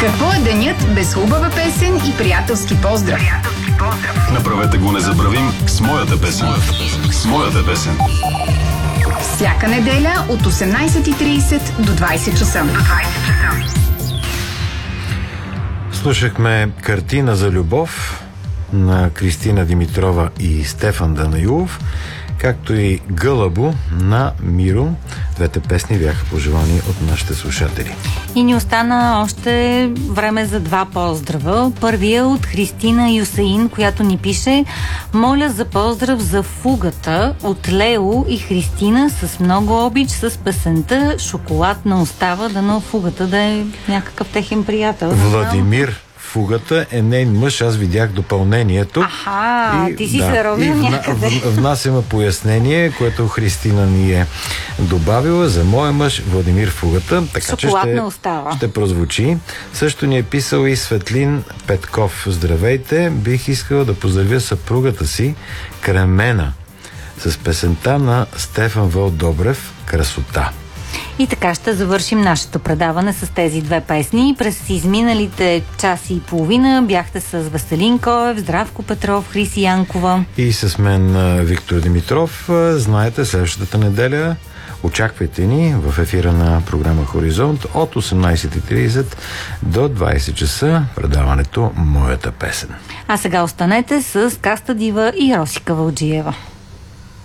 Какво е денят без хубава песен и приятелски поздрав? Направете го незабравим с моята песен. С моята песен. Всяка неделя от 18:30 до 20 часа. Слушахме Картина за любов на Кристина Димитрова и Стефан Данаилов, както и Гълъбо на Миро. Двете песни бяха пожелани от нашите слушатели. И ни остана още време за два поздрава. Първия от Христина Юсаин, която ни пише: моля за поздрав за фугата от Лео и Христина с много обич с песента "Шоколадна остава", дано фугата да е някакъв техен приятел. Владимир Фугата е нейн мъж, аз видях допълнението. Ти си се робил някъде. Внасяме пояснение, което Христина ни е добавила за моя мъж Владимир Фугата, така че ще прозвучи. Също ни е писал и Светлин Петков. Здравейте, бих искала да поздравя съпругата си Кремена с песента на Стефан Вълдобрев "Красота". И така ще завършим нашето предаване с тези две песни. През изминалите час и половина бяхте с Веселин Коев, Здравко Петров, Хриси Янкова и с мен Виктор Димитров. Знаете, следващата неделя очаквайте ни в ефира на програма Хоризонт от 18:30 до 20 часа предаването "Моята песен". А сега останете с Каста Дива и Росика Вълджиева.